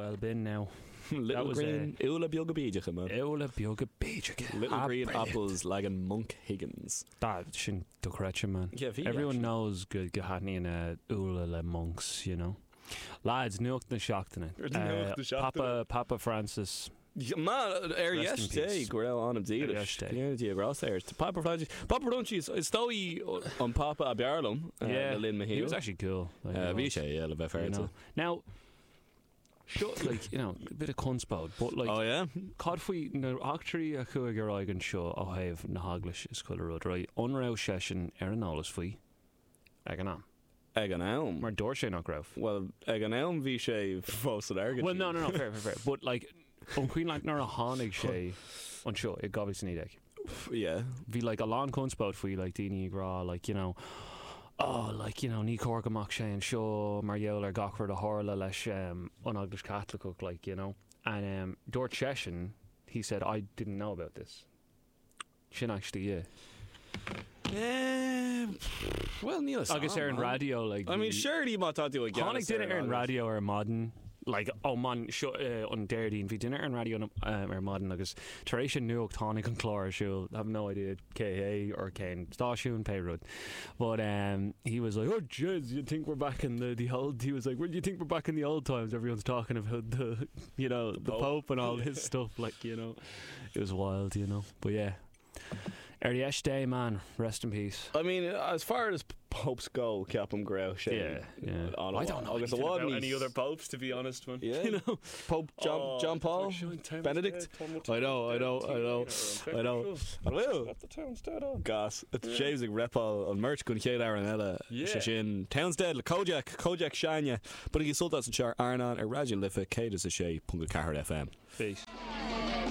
well been now. Little green Ula Bioga Bejacha, man. Ula Bioga Bejacha. Little green apples like a Monk Higgins. That shin ducrecha, man. Yeah, everyone knows good Gahani and Ula le monks, you know. Lads, nucht na shocked Papa Francis. Man, yesterday, Gorel on him deal. Yeah, Ross there. Papa Francis. Papa don't you? It's Stowy on Papa Abiarlum. Yeah, Lynn he was actually cool. Visha, yeah, the fair. Now, like, you know, a bit of cunspout, but like, oh yeah, Codfui no actually a Kuiger show. Oh, I have Nahaglish is colour road right. Unreal session, Aaronolis fui. Eganam. Eganelm. Mar Dorshay not graph. Well, Eganelm Visha false arrogant. Well, no, fair. But like, Queen like nor a Honig Shay on show. It obviously need like. Yeah. Be like a long cunspout fui like Dini Gra, like, you know. Oh, like, you know, ní Corgamach sé an seo Mariola gachford a horla leis un-English Catholic, like, you know. And Dort Cheshin, he said, I didn't know about this. Shin actually, yeah. Well, Neil, I guess Aaron radio, like. I mean, surely you might thought you would get. Honig didn't Aaron radio or modern. Like, oh man, on Dairdine, vi dinner and radio or modern, because Teration Newark, Tonic and Clara, she'll have no idea, KA or Kane, Stashoon, Payrod. But he was like, oh, jeez, you think we're back in the old, he was like, well, do you think we're back in the old times? Everyone's talking about the, you know, the Pope and all this stuff, like, you know, it was wild, you know, but yeah. Eriesh Day, man, rest in peace. I mean, as far as popes go, Captain Grau, yeah. I don't know about any other popes, to be honest, man. Yeah. You know, Pope John Paul, Benedict. I know. I will. At the Townstead on. Gas. It's James Repal on merch gun Kate Aranella. Shin Townstead, Kojak Shania. But he sold us in Char Arnon, Raja Liffa, Kate is a Shay, Punga Kahar FM. Peace.